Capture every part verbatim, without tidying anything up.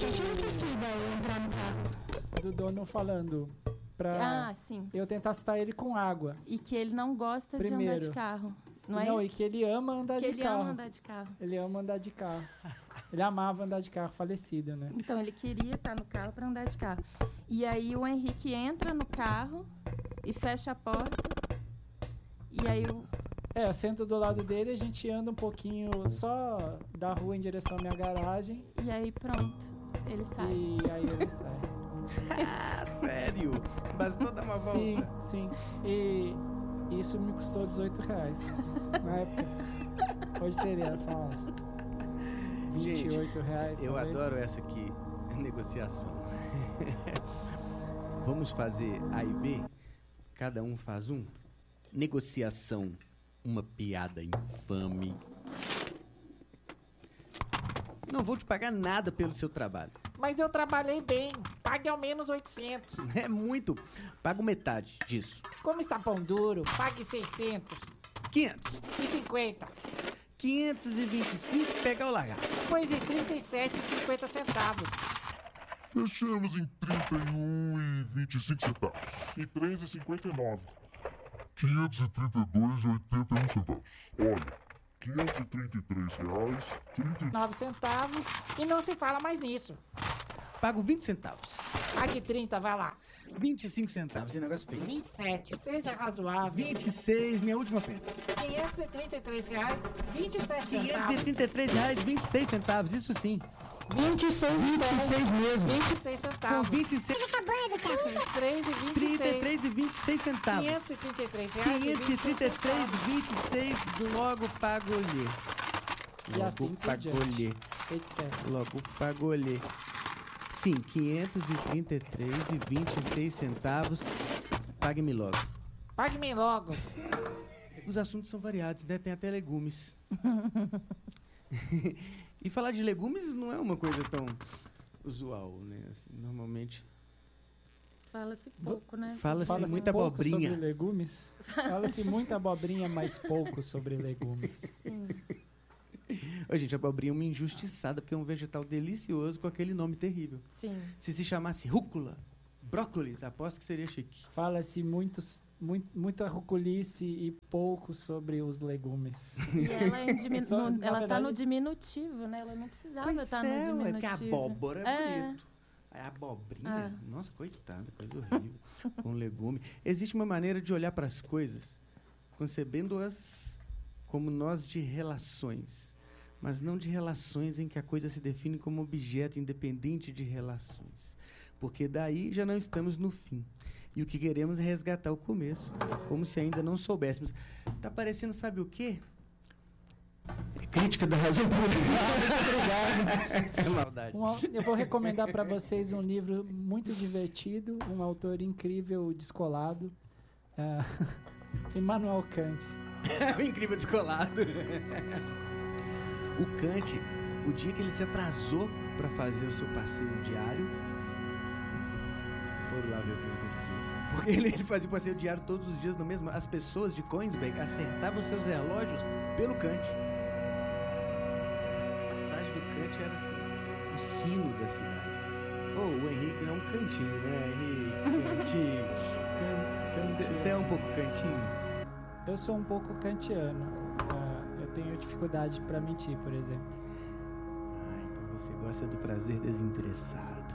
Como foi sua ideia entrar no carro? Do dono falando pra Ah, sim. eu tentar assustar ele com água. E que ele não gosta de Primeiro. andar de carro. Não é Não, isso? e que ele ama andar Que de ele carro. ama andar de carro. Ele ama andar de carro. Ele amava andar de carro, falecido, né? Então, ele queria estar no carro para andar de carro. E aí o Henrique entra no carro e fecha a porta. E aí o... É, eu sento do lado dele, a gente anda um pouquinho só da rua em direção à minha garagem. E aí pronto, ele sai. E aí ele sai. Ah, sério? Bastou dar uma volta? Sim, sim. E isso me custou dezoito reais na época. Hoje seria só uns vinte e oito reais. Eu talvez. adoro essa aqui, negociação. Vamos fazer A e B? Cada um faz um? Negociação. Uma piada infame. Não vou te pagar nada pelo seu trabalho. Mas eu trabalhei bem. Pague ao menos oitocentos. É muito. Pago metade disso. Como está pão duro? Pague seiscentos. quinhentos. E cinquenta. quinhentos e vinte e cinco, pega ou largar. Pois em trinta e sete e cinquenta centavos. Fechamos em trinta e um e vinte e cinco centavos. E três e cinquenta e nove. quinhentos e trinta e dois e oitenta e um centavos. Olha, quinhentos e trinta e três reais, trinta e nove centavos. E não se fala mais nisso. Pago vinte centavos. Pague trinta, vai lá. vinte e cinco centavos, esse negócio feio. vinte e sete, seja razoável. vinte e seis, minha última oferta. quinhentos e trinta e três reais, vinte e sete quinhentos centavos. e trinta e três reais, vinte e seis centavos, isso sim. vinte e seis, vinte e seis mesmo. vinte e seis Com centavos. vinte e seis, três e vinte e trinta e seis. três e vinte e seis centavos. quinhentos e trinta e três reais. quinhentos e trinta e três, vinte e seis, logo pago-lhe. E Logo assim por pago-lhe. diante. etcétera. Logo pago-lhe. Sim, quinhentos e trinta e três e vinte e seis centavos. Pague-me logo. Pague-me logo. Os assuntos são variados, né? Tem até legumes. E falar de legumes não é uma coisa tão usual, né? Assim, normalmente Fala-se pouco, né? fala-se Fala-se muita pouco abobrinha. sobre legumes. Fala-se muita abobrinha, mas pouco sobre legumes. Sim. Ô, gente, a abobrinha é uma injustiçada, porque é um vegetal delicioso com aquele nome terrível. Sim. Se se chamasse rúcula, brócolis, aposto que seria chique. Fala-se muitos, muito, muita ruculice e pouco sobre os legumes. E ela, é em diminu... Só, na ela tá verdade- no diminutivo, né? Ela não precisava Pois estar é, no ué, diminutivo. porque a abóbora é, É. bonito. A abobrinha, Ah. nossa, coitada, coisa horrível. Com legume. Existe uma maneira de olhar para as coisas, concebendo-as como nós de relações, mas não de relações em que a coisa se define como objeto independente de relações. Porque daí já não estamos no fim. E o que queremos é resgatar o começo, como se ainda não soubéssemos. Tá parecendo, sabe o quê? É crítica da razão pública. É maldade. Um au- eu vou recomendar para vocês um livro muito divertido, um autor incrível, descolado, uh, Immanuel Kant. O incrível descolado. O Kant, o dia que ele se atrasou para fazer o seu passeio diário, foram lá ver o que aconteceu. Porque ele, ele fazia o passeio diário todos os dias no mesmo. As pessoas de Königsberg acertavam seus relógios pelo Kant. A passagem do Kant era assim, o sino da cidade. Oh, o Henrique é um cantinho, né, Henrique? Cantinho. Você é um pouco cantinho? Eu sou um pouco kantiano. Uh, eu tenho dificuldade para mentir, por exemplo. Ah, então você gosta do prazer desinteressado.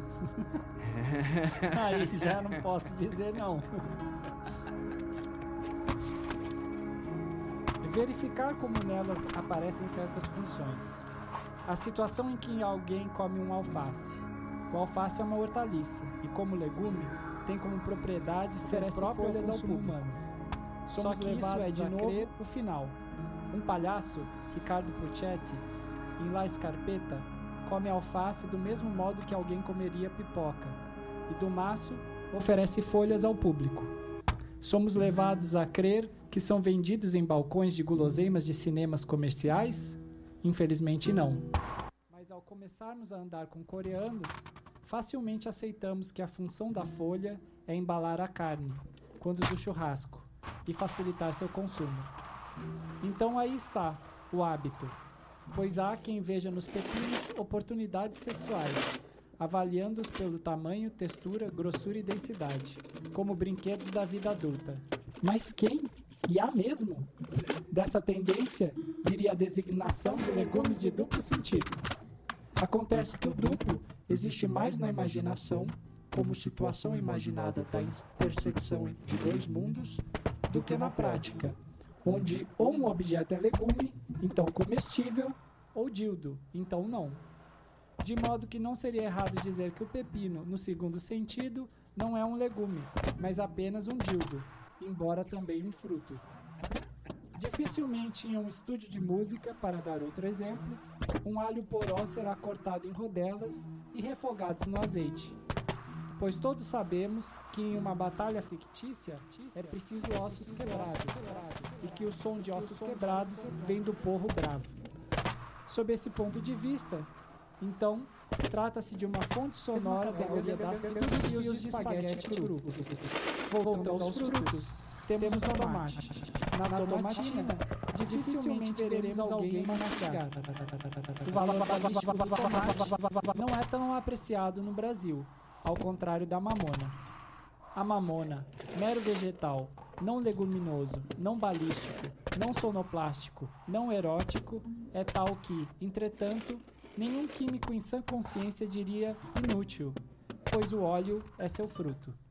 Aí já não posso dizer não. Verificar como nelas aparecem certas funções. A situação em que alguém come um alface. O alface é uma hortaliça e, como legume, tem como propriedade ser próprio folhas ao público. Humano. Só que isso é, de novo, o final. Um palhaço, Riccardo Puccetti, em La Scarpetta, come alface do mesmo modo que alguém comeria pipoca. E Dumaço oferece folhas ao público. Somos levados a crer que são vendidos em balcões de guloseimas de cinemas comerciais? Infelizmente não. Mas ao começarmos a andar com coreanos, facilmente aceitamos que a função da folha é embalar a carne, quando do churrasco, e facilitar seu consumo. Então aí está o hábito. pois há quem veja nos pepinos oportunidades sexuais, avaliando-os pelo tamanho, textura, grossura e densidade, como brinquedos da vida adulta. Mas quem? E há mesmo? Dessa tendência viria a designação de legumes de duplo sentido. Acontece que o duplo existe mais na imaginação, como situação imaginada da intersecção de dois mundos, do que na prática, onde ou um objeto é legume, então comestível, ou dildo, então não. De modo que não seria errado dizer que o pepino, no segundo sentido, não é um legume, mas apenas um dildo, embora também um fruto. Dificilmente em um estúdio de música, para dar outro exemplo, um alho poró será cortado em rodelas e refogados no azeite, pois todos sabemos que em uma batalha fictícia é preciso ossos quebrados, e que o som de ossos quebrados vem do porro bravo. Sob esse ponto de vista, então, trata-se de uma fonte sonora da dos fios de espaguete cru. Voltando aos frutos, temos o tomate. Na tomatina, dificilmente veremos alguém mastigar. O valor balístico do tomate não é tão apreciado no Brasil, ao contrário da mamona. A mamona, mero vegetal, não leguminoso, não balístico, não sonoplástico, não erótico, é tal que, entretanto, nenhum químico em sã consciência diria inútil, pois o óleo é seu fruto.